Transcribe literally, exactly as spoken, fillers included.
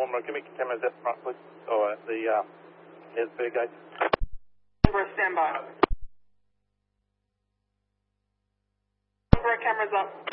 one more. Give me cameras at front, please. Oh, uh, the, uh, is big guy. Number, stand by. Number, cameras up.